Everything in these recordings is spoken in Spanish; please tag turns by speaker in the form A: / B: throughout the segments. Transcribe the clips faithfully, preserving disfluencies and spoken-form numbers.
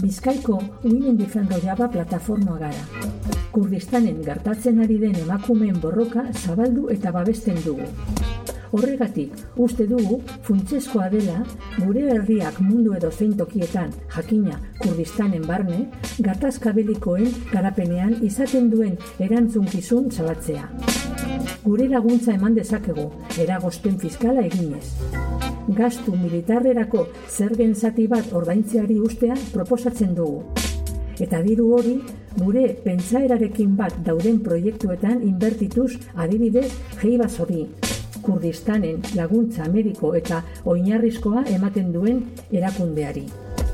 A: Bizkaiko Women Defend Rojava plataforma gara. Kurdistanen gertatzen ari den emakumeen borroka zabaldu eta babesten dugu. Horregatik, uste dugu, funtsezkoa dela, gure herriak mundu edo zein tokietan, jakina Kurdistanen barne, gatazka belikoen garapenean izaten duen erantzunkizun salatzea. Gure laguntza eman dezakegu, eragozpen fiskala eginez. Gastu militarrerako zergen zati bat ordaintzeari ustea proposatzen dugu. Eta diru hori, gure pentsaerarekin bat dauden proiektuetan inbertituz adibidez Jeibas hori, Kurdistanen laguntza mediko eta oinarrizkoa ematen duen erakundeari.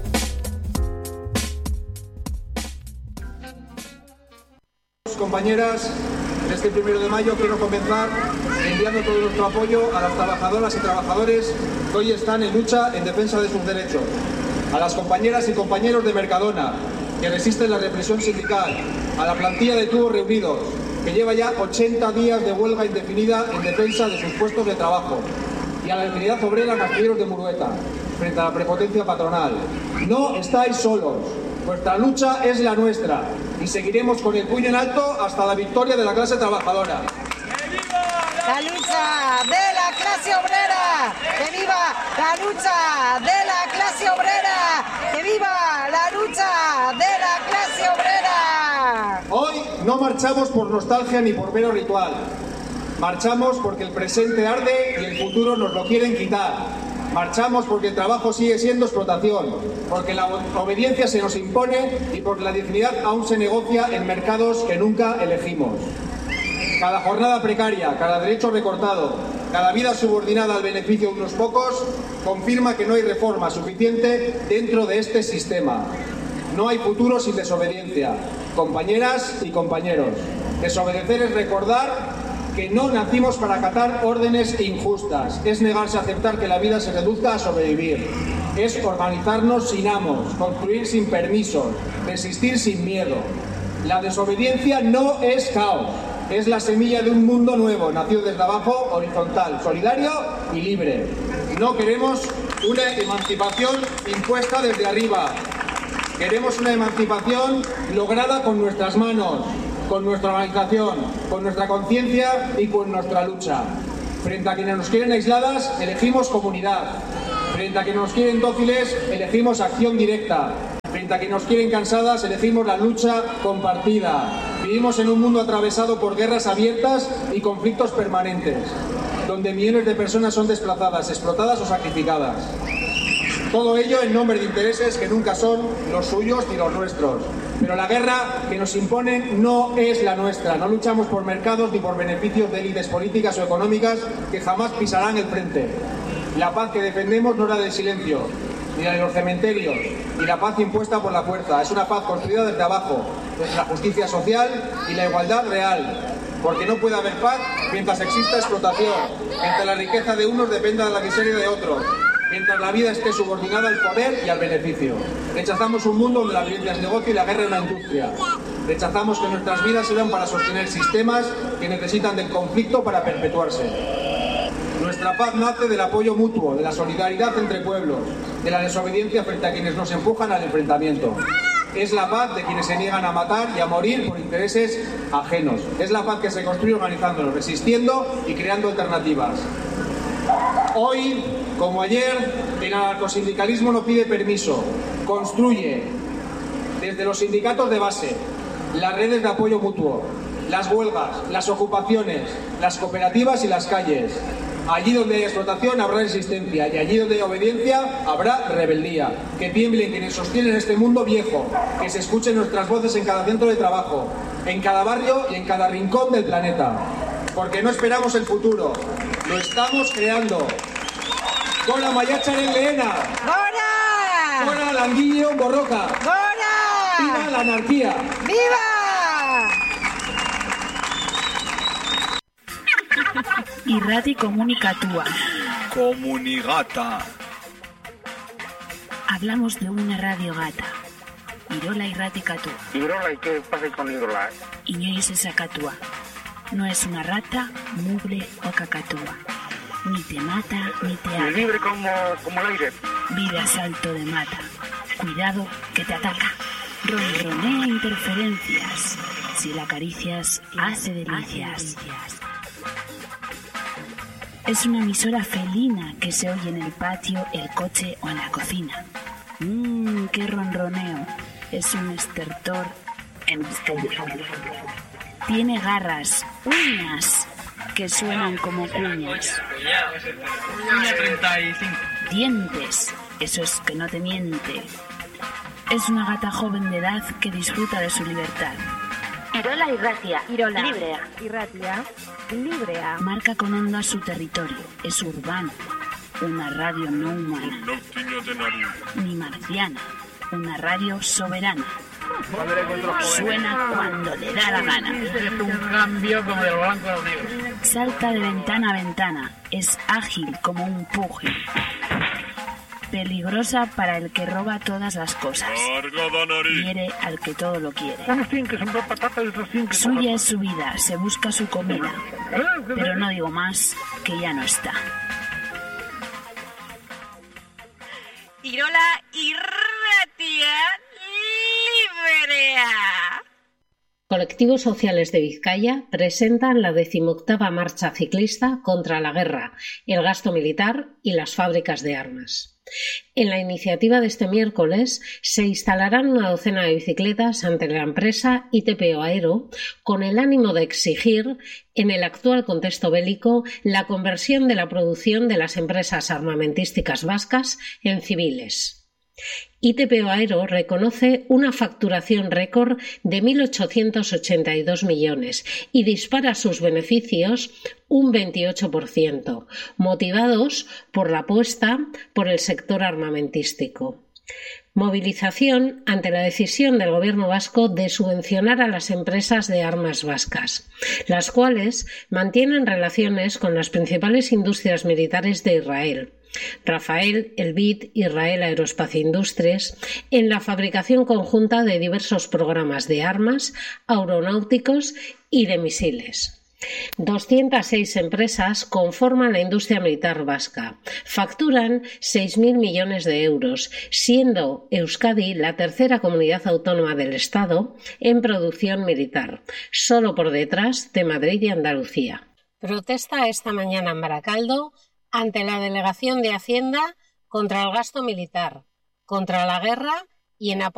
B: Compañeras, este primero de mayo quiero comenzar enviando todo nuestro apoyo a las trabajadoras y trabajadores que hoy están en lucha en defensa de sus derechos, a las compañeras y compañeros de Mercadona que resisten la represión sindical, a la plantilla de Tubos Reunidos, que lleva ya ochenta días de huelga indefinida en defensa de sus puestos de trabajo, y a la Unidad Obrera en Astilleros de Murueta, frente a la prepotencia patronal. No estáis solos, vuestra lucha es la nuestra, y seguiremos con el puño en alto hasta la victoria de la clase trabajadora.
C: La lucha de la clase obrera, que viva la lucha de la clase obrera, que viva la lucha de la clase obrera.
B: Hoy no marchamos por nostalgia ni por mero ritual, marchamos porque el presente arde y el futuro nos lo quieren quitar. Marchamos porque el trabajo sigue siendo explotación, porque la obediencia se nos impone y porque la dignidad aún se negocia en mercados que nunca elegimos. Cada jornada precaria, cada derecho recortado, cada vida subordinada al beneficio de unos pocos, confirma que no hay reforma suficiente dentro de este sistema. No hay futuro sin desobediencia. Compañeras y compañeros, desobedecer es recordar que no nacimos para acatar órdenes injustas, es negarse a aceptar que la vida se reduzca a sobrevivir, es organizarnos sin amos, construir sin permisos, resistir sin miedo. La desobediencia no es caos, es la semilla de un mundo nuevo, nacido desde abajo, horizontal, solidario y libre. No queremos una emancipación impuesta desde arriba, queremos una emancipación lograda con nuestras manos, con nuestra organización, con nuestra conciencia y con nuestra lucha. Frente a quienes nos quieren aisladas, elegimos comunidad. Frente a quienes nos quieren dóciles, elegimos acción directa. Frente a quienes nos quieren cansadas, elegimos la lucha compartida. Vivimos en un mundo atravesado por guerras abiertas y conflictos permanentes, donde millones de personas son desplazadas, explotadas o sacrificadas. Todo ello en nombre de intereses que nunca son los suyos ni los nuestros. Pero la guerra que nos imponen no es la nuestra. No luchamos por mercados ni por beneficios de élites políticas o económicas que jamás pisarán el frente. La paz que defendemos no es la del silencio, ni la de los cementerios, ni la paz impuesta por la fuerza. Es una paz construida desde abajo, desde la justicia social y la igualdad real. Porque no puede haber paz mientras exista explotación, mientras la riqueza de unos dependa de la miseria de otros, mientras la vida esté subordinada al poder y al beneficio. Rechazamos un mundo donde la violencia es negocio y la guerra es una industria. Rechazamos que nuestras vidas sirvan para sostener sistemas que necesitan del conflicto para perpetuarse. Nuestra paz nace del apoyo mutuo, de la solidaridad entre pueblos, de la desobediencia frente a quienes nos empujan al enfrentamiento. Es la paz de quienes se niegan a matar y a morir por intereses ajenos. Es la paz que se construye organizándonos, resistiendo y creando alternativas. Hoy, como ayer, el anarcosindicalismo no pide permiso, construye desde los sindicatos de base, las redes de apoyo mutuo, las huelgas, las ocupaciones, las cooperativas y las calles. Allí donde hay explotación habrá resistencia y allí donde hay obediencia habrá rebeldía. Que tiemblen quienes sostienen este mundo viejo, que se escuchen nuestras voces en cada centro de trabajo, en cada barrio y en cada rincón del planeta. Porque no esperamos el futuro, lo estamos creando. Con la Mayacha en Leena.
C: ¡Gora!
B: ¡Gora Languillo Borroca!
C: ¡Gora!
B: ¡Viva la anarquía!
C: ¡Viva!
D: Irrati Komunikatua.
E: Comunigata.
D: Hablamos de una radio gata. Irola Irratikatua.
F: Irola, ¿y qué pasa con Irola?
D: Inoiz ezakatua. No es una rata, mugre o cacatúa. Ni te mata, ni te
F: Y
D: ama.
F: libre como, como el aire.
D: Vive a salto de mata. Cuidado que te ataca. Ronronea interferencias. Si la acaricias, hace delicias. Es una emisora felina que se oye en el patio, el coche o en la cocina. Mmm, qué ronroneo. Es un estertor en Vizcaya. Tiene garras, uñas, que suenan como cuñas.
G: Uña treinta y cinco.
D: Dientes, eso es que no te miente. Es una gata joven de edad que disfruta de su libertad.
H: Irola Irratia.
D: Irola.
H: Librea.
I: Irratia. Librea.
D: Marca con onda su territorio. Es urbano. Una radio no humana. Ni marciana. Una radio soberana. Suena cuando le da la gana.
G: Es un cambio como del blanco a los negros.
D: Salta de ventana a ventana. Es ágil como un pugil. Peligrosa para el que roba todas las cosas. Quiere al que todo lo quiere. Suya es su vida, se busca su comida. Pero no digo más, que ya no está.
J: Irola Irratia Librea.
K: Colectivos sociales de Vizcaya presentan la decimoctava marcha ciclista contra la guerra, el gasto militar y las fábricas de armas. En la iniciativa de este miércoles se instalarán una docena de bicicletas ante la empresa I T P O Aero con el ánimo de exigir, en el actual contexto bélico, la conversión de la producción de las empresas armamentísticas vascas en civiles. I T P O Aero reconoce una facturación récord de mil ochocientos ochenta y dos millones y dispara sus beneficios un veintiocho por ciento, motivados por la apuesta por el sector armamentístico. Movilización ante la decisión del Gobierno vasco de subvencionar a las empresas de armas vascas, las cuales mantienen relaciones con las principales industrias militares de Israel, Rafael, Elbit, Israel Aeroespacio Industries, en la fabricación conjunta de diversos programas de armas, aeronáuticos y de misiles. doscientas seis empresas conforman la industria militar vasca. Facturan seis mil millones de euros, siendo Euskadi la tercera comunidad autónoma del Estado en producción militar, solo por detrás de Madrid y Andalucía. Protesta esta mañana en Baracaldo ante la Delegación de Hacienda contra el gasto militar, contra la guerra y en apoyo